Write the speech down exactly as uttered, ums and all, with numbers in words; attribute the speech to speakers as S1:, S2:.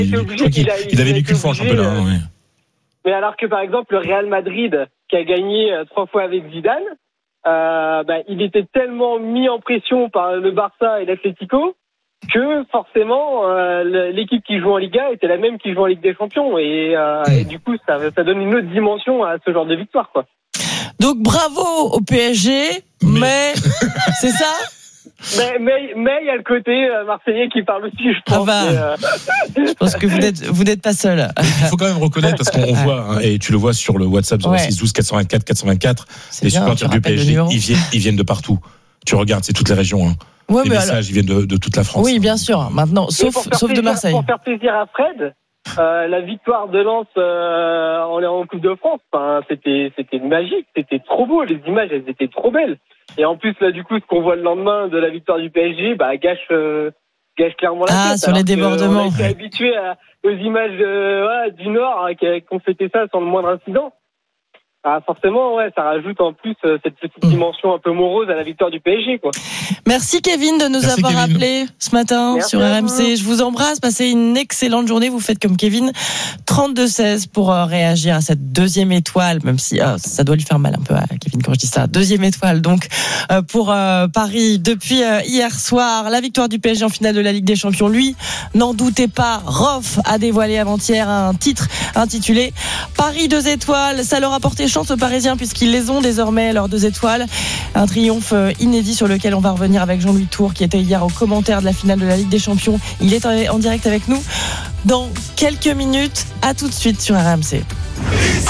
S1: il, obligé, il, a, il, il avait vécu le fort en championnat. Euh, oui.
S2: Mais alors que, par exemple, le Real Madrid, qui a gagné euh, trois fois avec Zidane, euh, bah, il était tellement mis en pression par le Barça et l'Atlético que forcément euh, l'équipe qui joue en Liga était la même qui joue en Ligue des Champions et, euh, et du coup ça, ça donne une autre dimension à ce genre de victoire, quoi.
S3: Donc bravo au P S G, mais, mais c'est ça.
S2: Mais mais mais il y a le côté euh, marseillais qui parle aussi, je pense.
S3: Ah bah,
S2: mais, euh...
S3: je pense que vous n'êtes vous n'êtes pas seul.
S1: Il faut quand même reconnaître parce qu'on voit hein, et tu le vois sur le WhatsApp zéro six douze quatre cent vingt-quatre quatre cent vingt-quatre, les supporters du P S G, ils viennent ils viennent de partout. Tu regardes, c'est toutes les régions. Hein. Ouais, les messages, alors... ils viennent de, de toute la France.
S3: Oui, bien sûr. Maintenant, sauf sauf
S2: plaisir,
S3: de Marseille.
S2: Pour faire plaisir à Fred. Euh, la victoire de Lens euh, en, en Coupe de France, enfin, c'était c'était magique, c'était trop beau, les images elles étaient trop belles. Et en plus là du coup ce qu'on voit le lendemain de la victoire du P S G, bah gâche euh, gâche clairement la
S3: ah,
S2: tête.
S3: sur les débordements.
S2: On a été habitué aux images euh, ouais, du Nord hein, qu'on fêtait ça sans le moindre incident. Ah, forcément, ouais, ça rajoute en plus euh, cette petite dimension un peu morose à la victoire du P S G, quoi.
S3: Merci Kevin de nous Merci avoir Kevin. appelé ce matin Merci sur R M C. Je vous embrasse, passez une excellente journée. Vous faites comme Kevin, trente-deux seize pour euh, réagir à cette deuxième étoile, même si euh, ça doit lui faire mal un peu à Kevin quand je dis ça. Deuxième étoile donc euh, pour euh, Paris depuis euh, hier soir. La victoire du P S G en finale de la Ligue des Champions. Lui, n'en doutez pas, Roff a dévoilé avant-hier un titre intitulé Paris deux étoiles. Ça leur a porté chance aux Parisiens puisqu'ils les ont désormais leurs deux étoiles. Un triomphe inédit sur lequel on va revenir avec Jean-Louis Tour qui était hier au commentaire de la finale de la Ligue des Champions. Il est en direct avec nous dans quelques minutes. À tout de suite sur R M C.